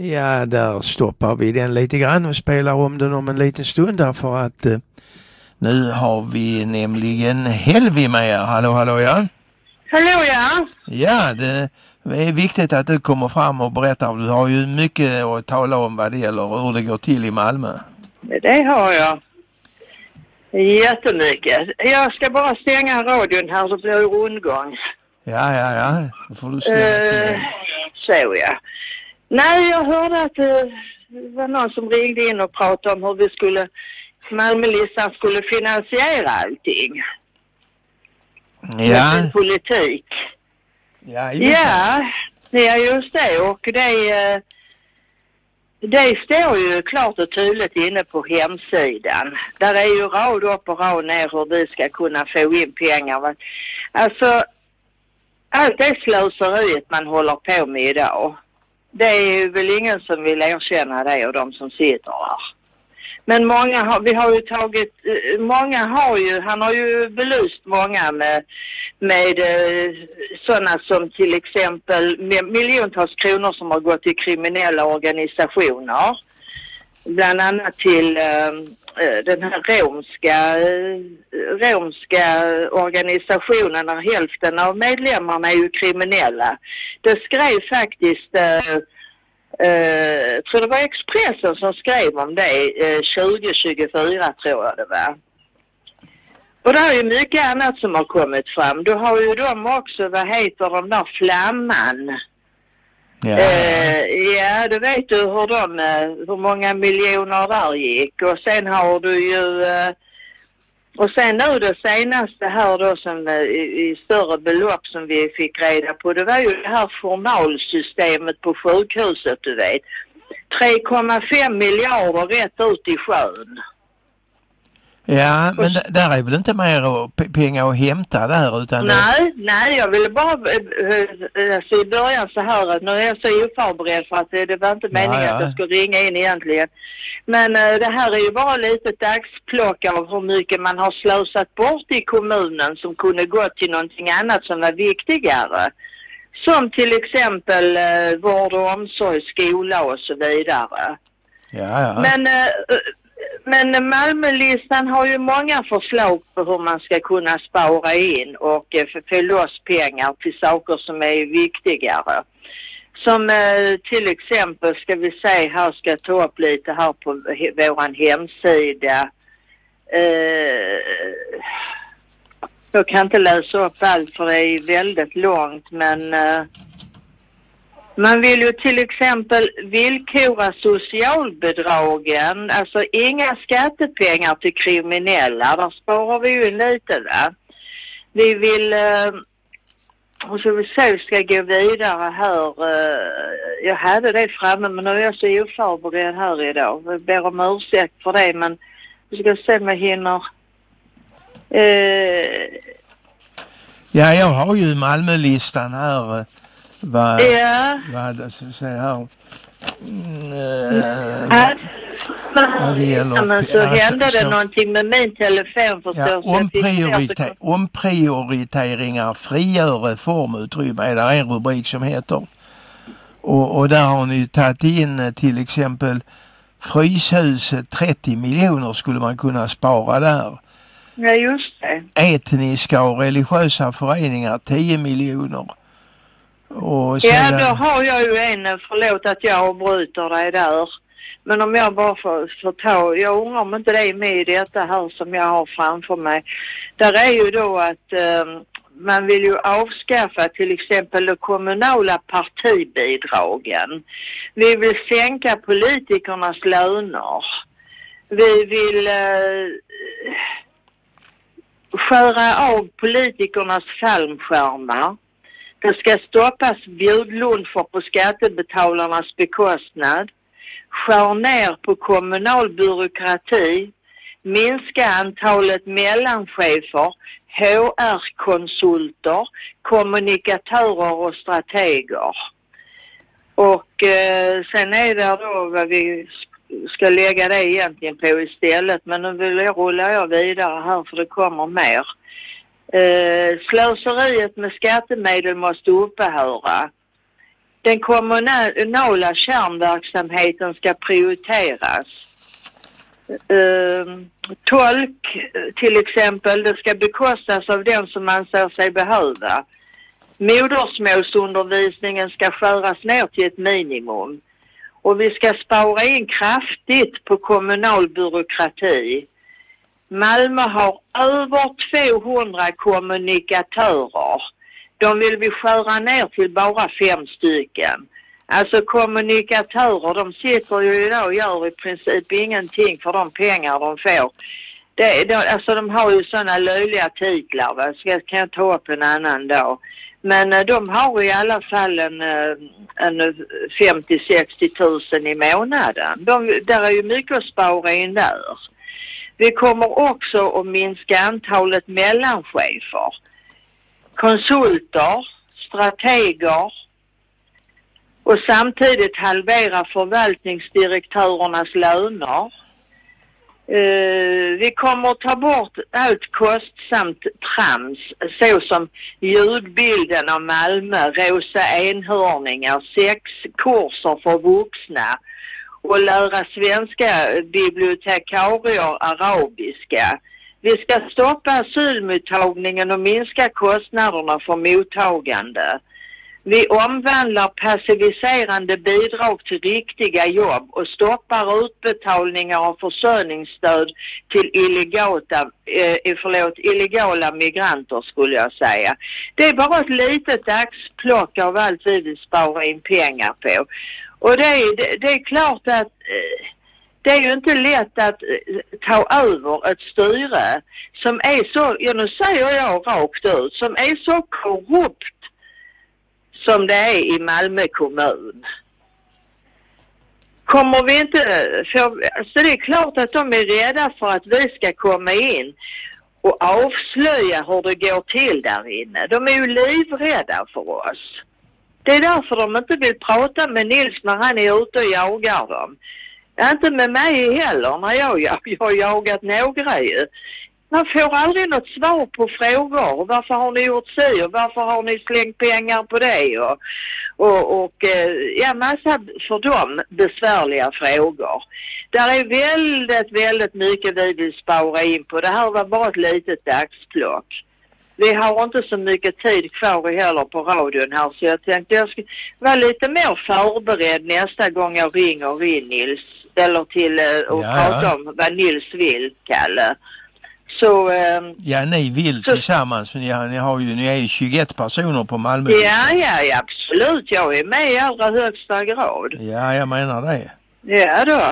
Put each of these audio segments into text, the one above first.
Ja, där stoppar vi den lite grann och spelar om den om en liten stund därför att nu har vi nämligen Helvi med er. Hallå ja. Hallå ja. Ja, det är viktigt att du kommer fram och berättar. Du har ju mycket att tala om vad det gäller hur det går till i Malmö. Det har jag. Jättemycket. Jag ska bara stänga radion här så blir det rundgång. Ja. Då får du så ja. Nej, jag hörde att det var någon som ringde in och pratade om hur vi skulle, Malmölistan skulle finansiera allting. Ja. Med politik. Ja, just det. Och det står ju klart och tydligt inne på hemsidan. Där är ju rad upp och rad ner hur vi ska kunna få in pengar. Alltså, allt det slöseriet man håller på med idag. Det är väl ingen som vill erkänna det av de som sitter här. Men han har ju belyst många med sådana som till exempel miljontals kronor som har gått till kriminella organisationer. Bland annat till den här romska organisationen där hälften av medlemmarna är ju kriminella. Det skrev faktiskt tror det var Expressen som skrev om det 2024 tror jag det var. Och det är ju mycket annat som har kommit fram. Då har ju de också, vad heter de där, Flamman. Ja, du vet du hur många miljoner där gick. Och sen har du ju och sen nu det senaste här då som i större belopp som vi fick reda på, det var ju det här journalsystemet på sjukhuset, du vet. 3,5 miljarder rätt ut i sjön. Ja, men där är väl inte mer pengar att hämta där utan... Nej, jag ville bara alltså i början så här att nu är jag så oförberedd för att det var inte meningen att jag skulle ringa in egentligen. Men det här är ju bara lite dagsplock av hur mycket man har slösat bort i kommunen som kunde gå till någonting annat som var viktigare. Som till exempel vård och omsorg, skola och så vidare. Ja. Men Malmölistan har ju många förslag på hur man ska kunna spara in och få loss pengar till saker som är viktigare. Som till exempel ska vi säga här, ska ta upp lite här på våran hemsida. Jag kan inte läsa upp allt för det är väldigt långt, men man vill ju till exempel villkora socialbidragen, alltså inga skattepengar till kriminella, där sparar vi ju lite va. Vi vill, och så vi ska gå vidare här, jag hade det framme men nu är jag så oförberedd här idag. Jag ber om ursäkt för det men vi ska se om jag hinner. Ja, jag har ju Malmölistan här. Vad så säger här. Men så hände det någonting med min telefon förstås. Omprioriteringar frigör reformutrymme är där en rubrik som heter. Och där har ni tagit in till exempel Fryshuset 30 miljoner skulle man kunna spara där. Ja just det. Etniska och religiösa föreningar 10 miljoner. Och ja, då har jag ju förlåt att jag avbryter dig där. Men om jag bara får ta, jag undrar om inte det är med i detta här som jag har framför mig. Där är ju då att man vill ju avskaffa till exempel de kommunala partibidragen. Vi vill sänka politikernas löner. Vi vill skära av politikernas fallskärmar. Det ska stoppas bjudluncher på skattebetalarnas bekostnad. Skär ner på kommunal byråkrati. Minska antalet mellanchefer, HR-konsulter, kommunikatörer och strateger. Och sen är det då vad vi ska lägga det egentligen på istället. Men nu rullar jag vidare här för det kommer mer. Slöseriet med skattemedel måste upphöra. Den kommunala kärnverksamheten ska prioriteras. Tolk till exempel, det ska bekostas av den som anser sig behöva. Modersmålsundervisningen ska skäras ner till ett minimum. Och vi ska spara in kraftigt på kommunal byråkrati. Malmö har över 200 kommunikatörer. De vill vi skära ner till bara 5 stycken. Alltså kommunikatörer, de sitter ju idag och gör i princip ingenting för de pengar de får. Alltså de har ju sådana löjliga titlar, va? Så jag kan ta upp en annan dag. Men de har i alla fall en 50-60 000 i månaden. Där är ju mycket att spara in där. Vi kommer också att minska antalet mellanchefer, konsulter, strateger och samtidigt halvera förvaltningsdirektörernas löner. Vi kommer att ta bort allt kostsamt trams såsom ljudbilden av Malmö, rosa enhörningar, 6 kurser för vuxna och lära svenska bibliotekarier arabiska. Vi ska stoppa asylmottagningen och minska kostnaderna för mottagande. Vi omvandlar passiviserande bidrag till riktiga jobb och stoppar utbetalningar av försörjningsstöd till illegala migranter, skulle jag säga. Det är bara ett litet axplock av allt vi vill spara in pengar på. Och det är klart att det är ju inte lätt att ta över ett styre som är så, nu säger jag rakt ut, som är så korrupt som det är i Malmö kommun. Kommer vi inte så det är klart att de är rädda för att vi ska komma in och avslöja hur det går till där inne. De är ju livrädda för oss. Det är därför de inte vill prata med Nils när han är ute och jagar dem. Inte med mig heller när jag har jagat några ju. Man får aldrig något svar på frågor. Varför har ni gjort så? Och varför har ni slängt pengar på det? Och massa för dem besvärliga frågor. Där är väldigt mycket vi vill spara in på. Det här var bara ett litet dagsplock. Vi har inte så mycket tid kvar heller på radion här, så jag tänkte jag ska vara lite mer förberedd nästa gång jag ringer in Nils. Eller till och prata om vad Nils vill, Kalle. Så, ni vill tillsammans, för ni är ju 21 personer på Malmö. Ja, absolut. Jag är med i allra högsta grad. Ja, jag menar det. Ja då.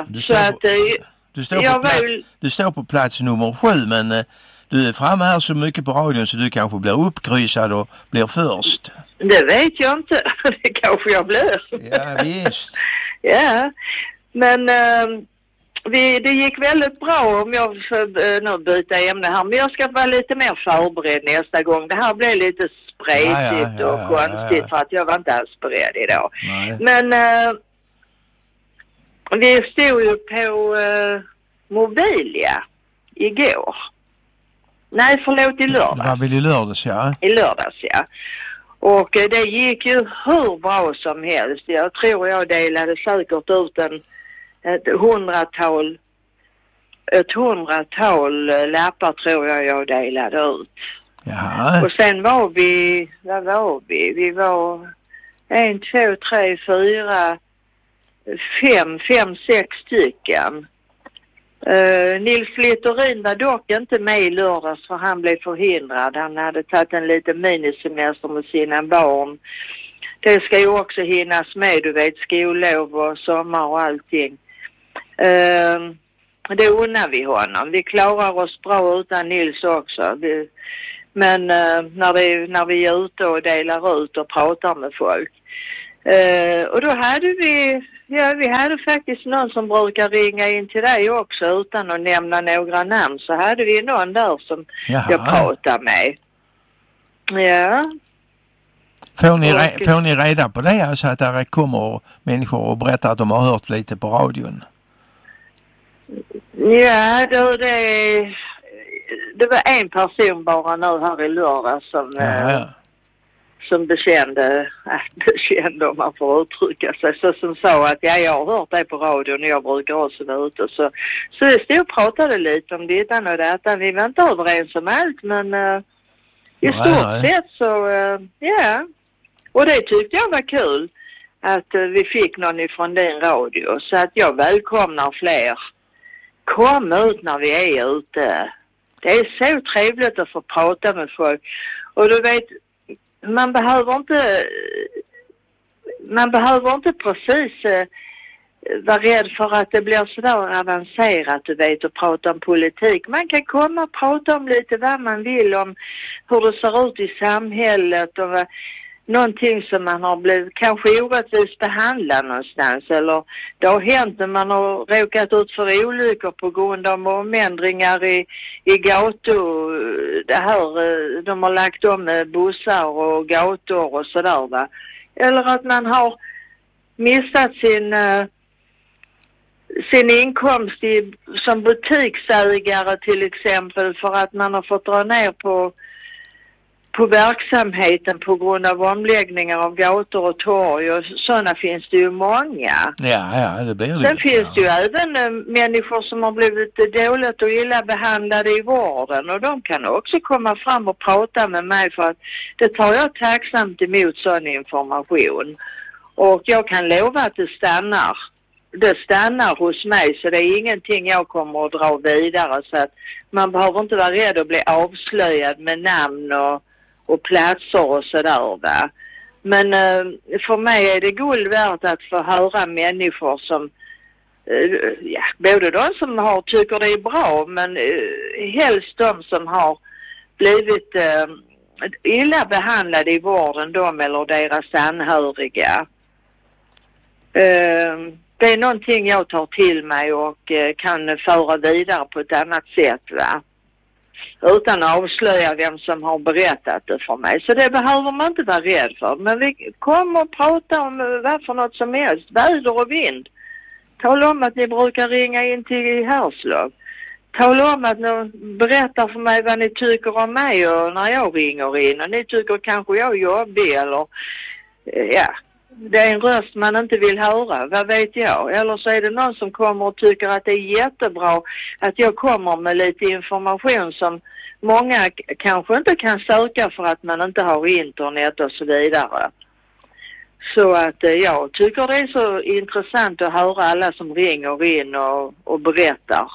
Du står på plats nummer 7, men du är framme här så mycket på radion så du kanske blir uppkryssad och blir först. Det vet jag inte. Det kanske jag blir. Ja, visst. Ja, men det gick väldigt bra om jag nu byta ämne här. Men jag ska vara lite mer förberedd nästa gång. Det här blev lite spretigt och konstigt för att jag var inte alls beredd idag. Nej. Men vi stod ju på Mobilia igår. Nej, förlåt, i lördags. Det var väl i lördags, ja. I lördags, ja. Och det gick ju hur bra som helst. Jag tror jag delade säkert ut ett hundratal lappar tror jag delade ut. Jaha. Och sen var vi, vad var vi? Vi var 1, 2, 3, 4, 5, 6 stycken. Nils Littorin var dock inte med i lördags för han blev förhindrad. Han hade tagit en liten minisemester med sina barn. Det ska ju också hinnas med, du vet, skollov och sommar och allting. Det unnar vi honom. Vi klarar oss bra utan Nils också. Men när vi är ute och delar ut och pratar med folk. Och då hade vi hade faktiskt någon som brukar ringa in till dig också utan att nämna några namn. Så hade vi någon där som jag pratar med. Ja. Får ni reda på det? Alltså att det kommer människor och berättar att de har hört lite på radion? Ja, det var en person bara nu här i lördag som... som bekände om man får uttrycka sig, så som sa att jag har hört dig på radion och jag brukar också vara ute. Så vi stod och pratade lite om dittan och detta. Vi var inte överens om allt, men i stort sett så ja. Och det tyckte jag var kul att vi fick någon ifrån din radio. Så att jag välkomnar fler. Kom ut när vi är ute. Det är så trevligt att få prata med folk. Och du vet, man behöver inte precis vara rädd för att det blir sådär avancerat, du vet, och prata om politik. Man kan komma och prata om lite vad man vill, om hur det ser ut i samhället och någonting som man har blivit kanske orättvist behandlad någonstans, eller det har hänt när man har råkat ut för olyckor på grund av omändringar i gator, det här, de har lagt om bussar och gator och sådär, va. Eller att man har missat sin inkomst som butiksägare till exempel, för att man har fått dra ner på verksamheten på grund av omläggningar av gator och torg, och sådana finns det ju många. Ja, det blir det. Sen finns det ju även människor som har blivit dåligt och illa behandlade i vården, och de kan också komma fram och prata med mig, för att det tar jag tacksamt emot sån information. Och jag kan lova att det stannar hos mig, så det är ingenting jag kommer att dra vidare, så att man behöver inte vara rädd att bli avslöjad med namn och platser och sådär, va. Men för mig är det guld värt att få höra människor som både de som tycker det är bra, men helst de som har blivit illa behandlade i vården, de eller deras anhöriga. Det är någonting jag tar till mig och kan föra vidare på ett annat sätt, va. Utan att avslöja vem som har berättat det för mig. Så det behöver man inte vara rädd för. Men vi kommer och prata om vad för något som helst. Väder och vind. Tala om att ni brukar ringa in till Härslöv. Tala om att ni berättar för mig vad ni tycker om mig och när jag ringer in. Och ni tycker kanske jag är jobbig, eller ja, det är en röst man inte vill höra, vad vet jag. Eller så är det någon som kommer och tycker att det är jättebra att jag kommer med lite information som många kanske inte kan söka för att man inte har internet och så vidare. Så att jag tycker det är så intressant att höra alla som ringer in och berättar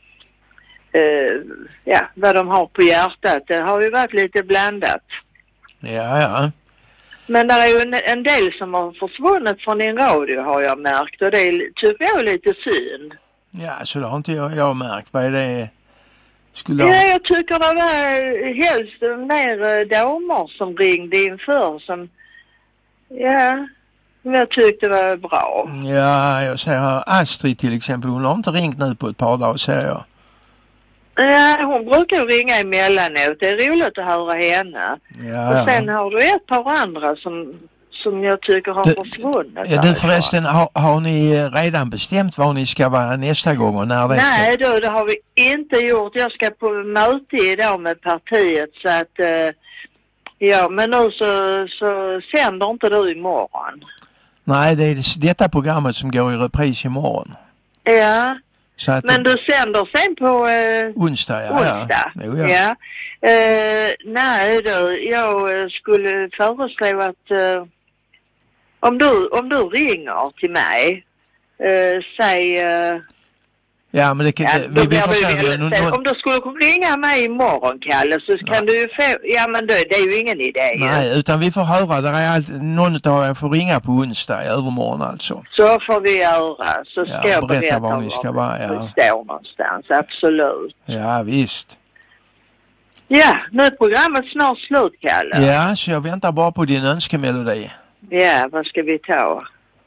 vad de har på hjärtat. Det har ju varit lite blandat. Ja. Men det är ju en del som har försvunnit från din radio, har jag märkt. Och det tycker jag är lite synd. Ja, så det har inte jag märkt. Vad är det? Jag tycker det var helst mer damer som ringde inför som... Ja, jag tyckte det var bra. Ja, jag säger Astrid till exempel. Hon har inte ringt nu på ett par dagar, säger jag. Ja, hon brukar ringa emellanåt. Det är roligt att höra henne. Ja. Och sen har du ett par andra som jag tycker har försvunnit. Du förresten, har ni redan bestämt var ni ska vara nästa gång och när det Nej, det har vi inte gjort. Jag ska på möte idag med partiet, så att men nu så sänder inte du imorgon. Nej, det är detta programmet som går i repris imorgon. Ja. Så att men du sänder sen på onsdag. Ja. Nej då, jag skulle föreslå att om du ringer till mig, säg... ja, men det kan... om du skulle ringa mig imorgon, Kalle, så kan du ju få... Ja, men det är ju ingen idé. Nej, utan vi får höra. Där är någon av er får ringa på onsdag, i övermorgon alltså. Så får vi göra. Så ska jag berätta var ni ska vara. Ja. Står någonstans, absolut. Ja, visst. Ja, nu är programmet snart slut, Kalle. Ja, så jag väntar bara på din önskemelodi. Ja, vad ska vi ta?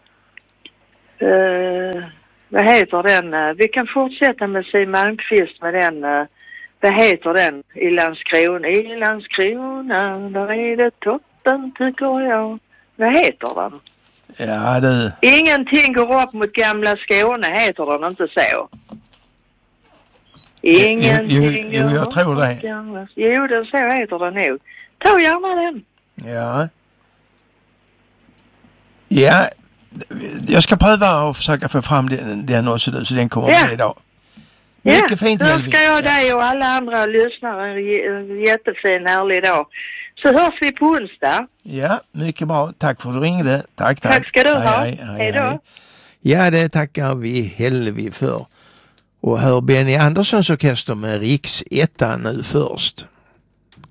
Vad heter den? Vi kan fortsätta med Siw Malmkvist med den. Vad heter den? I Landskrona, där är det toppen, tycker jag. Vad heter den? Ja, du. Ingenting går upp mot gamla Skåne, heter den inte så? Ingenting jo, jag tror det. Jo, så heter den nog. Ta gärna den. Ja. Ja, jag ska pröva och försöka få fram den också du, så den kommer med idag. Mycket fint, då Helvig. ska jag dig och alla andra lyssnare en jättefin härlig dag. Så hörs vi på onsdag. Ja, mycket bra. Tack för att du ringde. Tack. Tack ska du ha. Hej då. Ja, det tackar vi Helvig för. Och hör Benny Anderssons orkester med Riks 1 nu först.